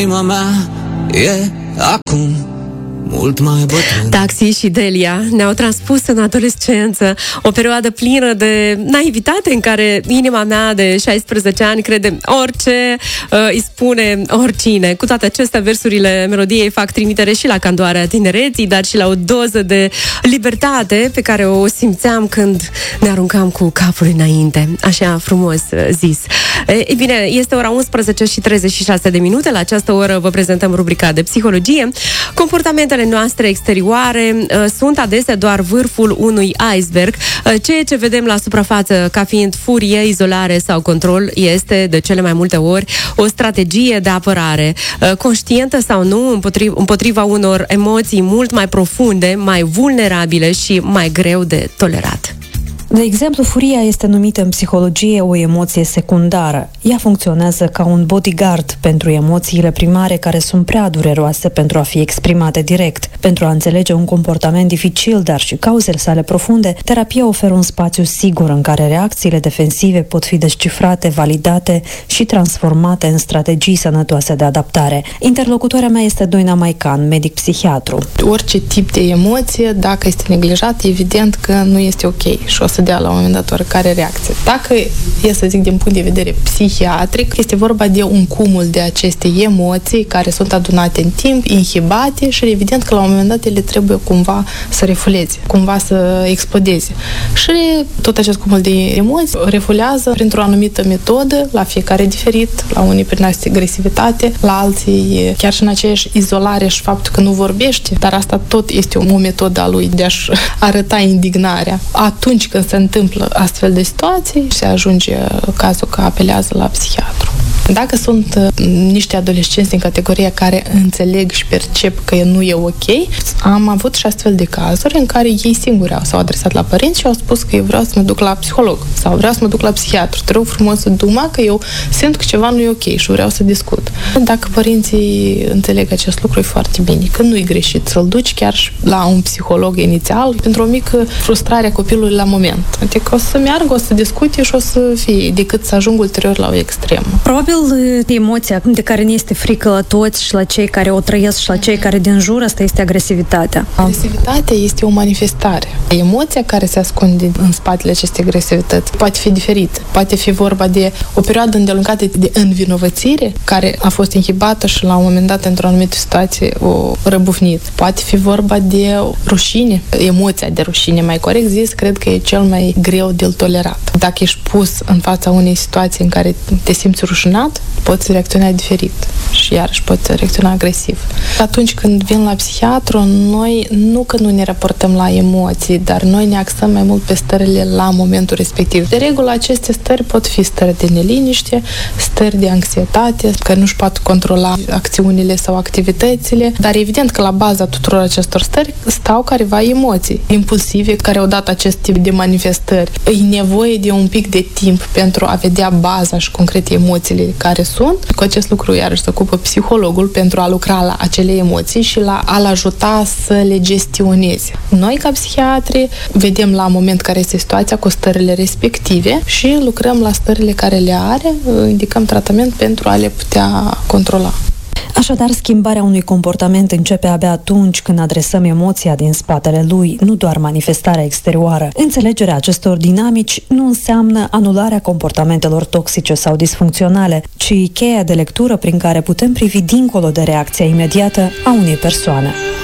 Inima mea e acum mult mai bătrân. Taxi și Delia ne-au transpus în adolescență, o perioadă plină de naivitate în care inima mea de 16 ani crede orice, îi spune oricine. Cu toate acestea, versurile melodiei fac trimitere și la candoarea tinereții, dar și la o doză de libertate pe care o simțeam când ne aruncam cu capul înainte. Așa frumos zis. Ei bine, este ora 11:36. La această oră vă prezentăm rubrica de psihologie. Comportamentele noastre exterioare sunt adesea doar vârful unui iceberg. Ceea ce vedem la suprafață ca fiind furie, izolare sau control este de cele mai multe ori o strategie de apărare, conștientă sau nu, împotriva unor emoții mult mai profunde, mai vulnerabile și mai greu de tolerat. De exemplu, furia este numită în psihologie o emoție secundară. Ea funcționează ca un bodyguard pentru emoțiile primare care sunt prea dureroase pentru a fi exprimate direct. Pentru a înțelege un comportament dificil, dar și cauzele sale profunde, terapia oferă un spațiu sigur în care reacțiile defensive pot fi descifrate, validate și transformate în strategii sănătoase de adaptare. Interlocutoarea mea este Doina Maican, medic psihiatru. Orice tip de emoție, dacă este neglijat, evident că nu este ok și o să dea la un moment dat oricare reacție. Dacă e să zic din punct de vedere psihiatric, este vorba de un cumul de aceste emoții care sunt adunate în timp, inhibate și evident că la un moment dat ele trebuie cumva să refuleze, cumva să explodeze. Și tot acest cumul de emoții refulează printr-o anumită metodă, la fiecare diferit, la unii prin agresivitate, la alții chiar și în aceeași izolare și faptul că nu vorbește, dar asta tot este o metodă a lui de a-și arăta indignarea. Atunci când se întâmplă astfel de situații, se ajunge cazul că apelează la psihiatru. Dacă sunt niște adolescenți din categoria care înțeleg și percep că nu e ok, am avut și astfel de cazuri în care ei singuri s-au adresat la părinți și au spus că eu vreau să mă duc la psiholog sau vreau să mă duc la psihiatru. Te rog frumos să du-mă că eu simt că ceva nu e ok și vreau să discut. Dacă părinții înțeleg acest lucru, e foarte bine. Că nu e greșit să-l duci chiar și la un psiholog inițial pentru o mică frustrare a copilului la moment. Adică o să meargă, o să discute și o să fie, decât să ajung ulterior la o extremă. Probabil emoția de care ne este frică la toți și la cei care o trăiesc și la cei care din jur, asta este agresivitatea. Agresivitatea este o manifestare. Emoția care se ascunde în spatele acestei agresivități poate fi diferită. Poate fi vorba de o perioadă îndelungată de învinovățire care a fost inhibată și la un moment dat într-o anumită situație o răbufnit. Poate fi vorba de rușine. Emoția de rușine, mai corect zis, cred că e cel mai greu de-l tolerat. Dacă ești pus în fața unei situații în care te simți rușinat, poți reacționa diferit și iarăși poți reacționa agresiv. Atunci când vin la psihiatru, noi nu că nu ne raportăm la emoții, dar noi ne axăm mai mult pe stările la momentul respectiv. De regulă, aceste stări pot fi stări de neliniște, stări de anxietate, că nu-și pot controla acțiunile sau activitățile, dar evident că la baza tuturor acestor stări stau careva emoții impulsive care au dat acest tip de manifestări. E nevoie de un pic de timp pentru a vedea baza și concret emoțiile care sunt. Cu acest lucru iarăși se ocupă psihologul pentru a lucra la acele emoții și la a-l ajuta să le gestioneze. Noi, ca psihiatri, vedem la moment care este situația cu stările respective și lucrăm la stările care le are, indicăm tratament pentru a le putea controla. Așadar, schimbarea unui comportament începe abia atunci când adresăm emoția din spatele lui, nu doar manifestarea exterioară. Înțelegerea acestor dinamici nu înseamnă anularea comportamentelor toxice sau disfuncționale, ci cheia de lectură prin care putem privi dincolo de reacția imediată a unei persoane.